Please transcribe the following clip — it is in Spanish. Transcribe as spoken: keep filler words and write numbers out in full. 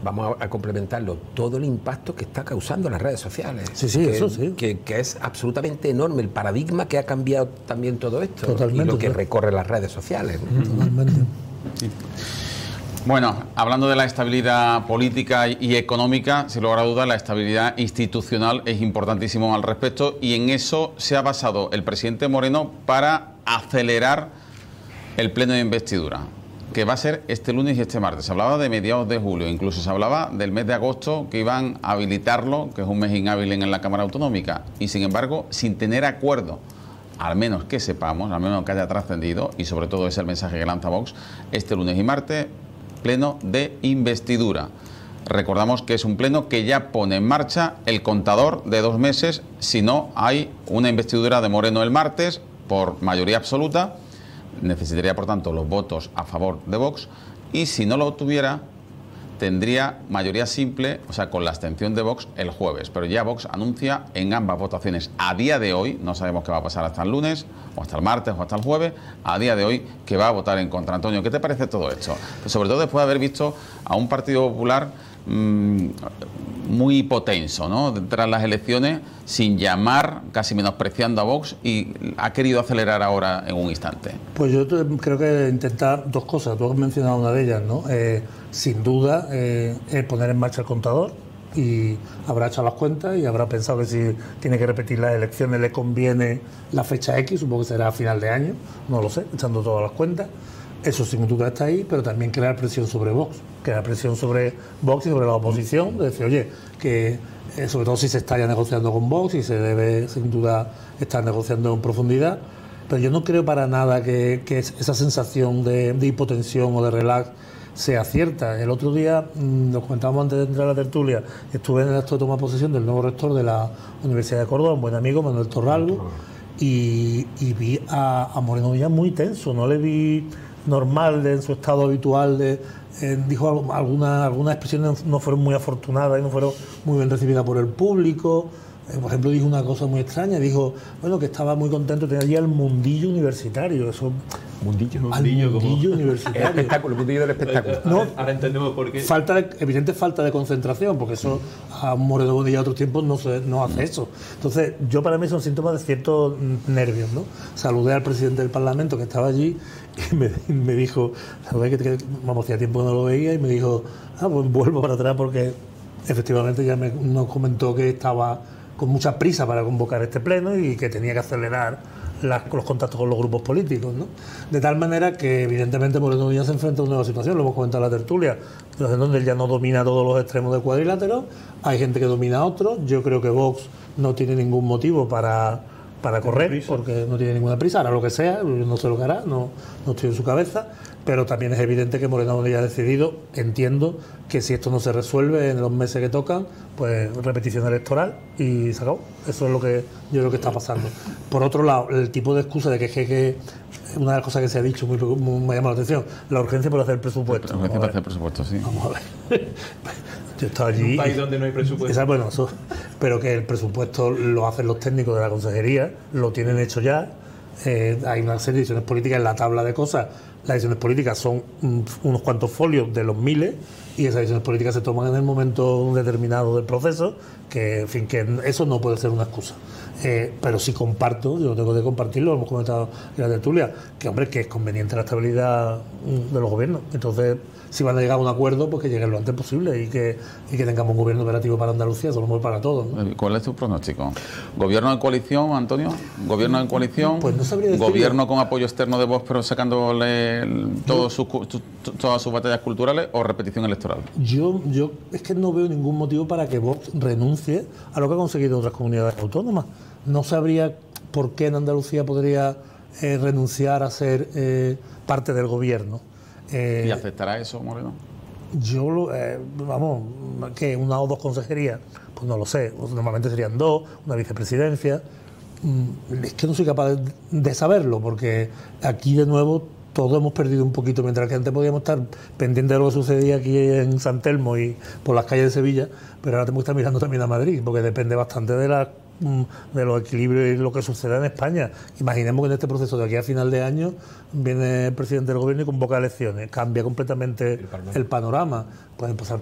vamos a, a complementarlo, todo el impacto que está causando las redes sociales. Sí, sí, que, eso sí. Que, que es absolutamente enorme el paradigma que ha cambiado también todo esto. Totalmente, y lo que sí. recorre las redes sociales. Totalmente. Sí. Bueno, hablando de la estabilidad política y económica, sin lugar a dudas, la estabilidad institucional es importantísimo al respecto, y en eso se ha basado el presidente Moreno para acelerar el pleno de investidura, que va a ser este lunes y este martes. Se hablaba de mediados de julio, incluso se hablaba del mes de agosto, que iban a habilitarlo, que es un mes inhábil en la Cámara Autonómica, y sin embargo, sin tener acuerdo, al menos que sepamos, al menos que haya trascendido, y sobre todo es el mensaje que lanza Vox, este lunes y martes, pleno de investidura. Recordamos que es un pleno que ya pone en marcha el contador de dos meses si no hay una investidura de Moreno el martes por mayoría absoluta. Necesitaría, por tanto, los votos a favor de Vox, y si no lo tuviera, tendría mayoría simple, o sea, con la abstención de Vox el jueves. Pero ya Vox anuncia en ambas votaciones a día de hoy, no sabemos qué va a pasar hasta el lunes, o hasta el martes, o hasta el jueves, a día de hoy, que va a votar en contra. Antonio, ¿qué te parece todo esto? Pues sobre todo después de haber visto a un Partido Popular mmm, muy hipotenso, ¿no?, tras las elecciones, sin llamar, casi menospreciando a Vox, y ha querido acelerar ahora en un instante. Pues yo creo que intentar dos cosas. Tú has mencionado una de ellas, ¿no? Eh, sin duda, eh, es poner en marcha el contador, y habrá hecho las cuentas y habrá pensado que si tiene que repetir las elecciones le conviene la fecha X, supongo que será a final de año, no lo sé, echando todas las cuentas. Eso sin duda está ahí, pero también crear presión sobre Vox, crear presión sobre Vox y sobre la oposición, de decir, oye, que eh, sobre todo si se está ya negociando con Vox, y se debe sin duda estar negociando en profundidad, pero yo no creo para nada que, que esa sensación de, de hipotensión o de relax sea cierta. El otro día, mmm, lo comentábamos antes de entrar a la tertulia, estuve en el acto de toma de posesión del nuevo rector de la Universidad de Córdoba, un buen amigo, Manuel Torralbo, y, y vi a, a Moreno Villa muy tenso, no le vi normal, de, en su estado habitual, de, eh, dijo algunas algunas expresiones no fueron muy afortunadas y no fueron muy bien recibidas por el público. Eh, por ejemplo, dijo una cosa muy extraña, dijo, bueno, que estaba muy contento de tener allí al mundillo universitario. Eso, mundillo, mundillo, al mundillo como... universitario. El espectáculo, el mundillo del espectáculo. No, ahora, ahora entendemos por qué. Falta de, evidente falta de concentración, porque eso a Moreno Bonilla a otros tiempos no, se, no hace eso. Entonces, yo para mí son síntomas de ciertos nervios, ¿no? Saludé al presidente del Parlamento que estaba allí y me, me dijo, ¿sabes que, vamos, hacía tiempo que no lo veía? Y me dijo, ah, pues vuelvo para atrás, porque efectivamente ya me, nos comentó que estaba con mucha prisa para convocar este pleno y que tenía que acelerar las, los contactos con los grupos políticos, ¿no? De tal manera que evidentemente Moreno Villa se enfrenta a una nueva situación, lo hemos comentado en la tertulia, donde él ya no domina todos los extremos del cuadrilátero, hay gente que domina a otros. Yo creo que Vox no tiene ningún motivo para, para correr, porque no tiene ninguna prisa, hará lo que sea, no sé lo que hará, no, no estoy en su cabeza, pero también es evidente que Moreno Bonilla ha decidido, entiendo, que si esto no se resuelve en los meses que tocan, pues repetición electoral y se acabó. Eso es lo que yo creo que está pasando. Por otro lado, el tipo de excusa de que, que, que una de las cosas que se ha dicho muy, muy, me llama la atención, la urgencia por hacer presupuesto. La urgencia por hacer presupuesto, sí. Vamos a ver. Yo estaba allí. En un país donde no hay presupuesto. Esa, bueno, eso, pero que el presupuesto lo hacen los técnicos de la consejería, lo tienen hecho ya. Eh, hay una serie de decisiones políticas en la tabla de cosas. Las decisiones políticas son mm, unos cuantos folios de los miles, y esas decisiones políticas se toman en el momento determinado del proceso, que en fin, que eso no puede ser una excusa. Eh, pero sí comparto, yo tengo que compartirlo, lo hemos comentado en la tertulia, que hombre, que es conveniente la estabilidad de los gobiernos. Entonces, si van a llegar a un acuerdo, pues que lleguen lo antes posible y que, y que tengamos un gobierno operativo para Andalucía, eso lo mejor para todos, ¿no? ¿Cuál es tu pronóstico? ¿Gobierno de coalición, Antonio? ¿Gobierno de coalición? Pues no sabría decirlo. ¿Gobierno con apoyo externo de Vox, pero sacándole todos sus, todas sus batallas culturales, o repetición electoral? Yo, yo es que no veo ningún motivo para que Vox renuncie a lo que ha conseguido otras comunidades autónomas. No sabría por qué en Andalucía podría eh, renunciar a ser eh, parte del gobierno. Eh, ¿Y aceptará eso, Moreno? Yo, lo, eh, vamos, que una o dos consejerías, pues no lo sé. Normalmente serían dos, una vicepresidencia. Es que no soy capaz de, de saberlo, porque aquí de nuevo todos hemos perdido un poquito, mientras que antes podíamos estar pendientes de lo que sucedía aquí en San Telmo y por las calles de Sevilla, pero ahora tenemos que estar mirando también a Madrid, porque depende bastante de la de los equilibrios y lo que suceda en España. Imaginemos que en este proceso de aquí a final de año viene el presidente del gobierno y convoca elecciones, cambia completamente el panorama. El panorama. Pueden pasar